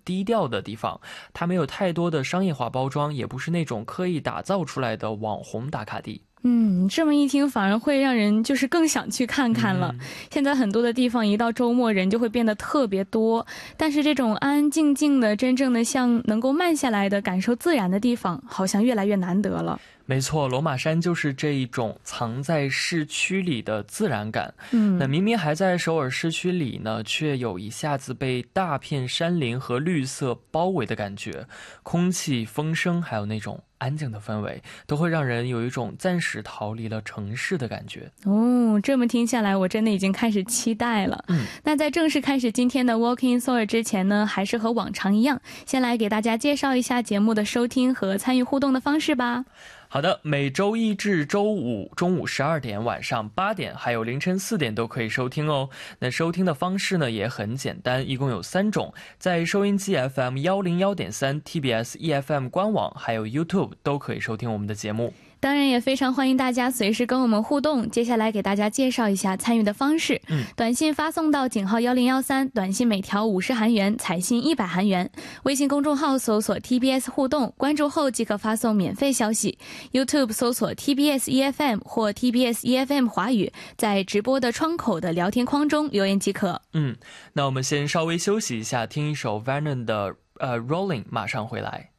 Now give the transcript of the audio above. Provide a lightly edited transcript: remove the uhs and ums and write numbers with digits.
低调的地方，它没有太多的商业化包装，也不是那种刻意打造出来的网红打卡地。 这么一听反而会让人就是更想去看看了。现在很多的地方一到周末人就会变得特别多，但是这种安安静静的真正的像能够慢下来的感受自然的地方好像越来越难得了。 没错，罗马山就是这一种藏在市区里的自然感。那明明还在首尔市区里呢，却有一下子被大片山林和绿色包围的感觉，空气、风声还有那种安静的氛围，都会让人有一种暂时逃离了城市的感觉。 这么听下来我真的已经开始期待了。那在正式开始今天的 Walking in Seoul 之前呢，还是和往常一样，先来给大家介绍一下节目的收听和参与互动的方式吧。 好的，每周一至周五中午12点、晚上8点还有凌晨4点都可以收听哦。那收听的方式呢也很简单，一共有3种，在收音机 FM 101.3、TBS EFM 官网还有 YouTube 都可以收听我们的节目。 当然也非常欢迎大家随时跟我们互动。接下来给大家介绍一下参与的方式。短信发送到井号1013，短信每条50韩元，彩信100韩元。微信公众号搜索 TBS 互动，关注后即可发送免费消息。YouTube 搜索 TBS EFM 或 TBS EFM 华语，在直播的窗口的聊天框中留言即可。 那我们先稍微休息一下，听一首 Vernon 的Rolling， 马上回来。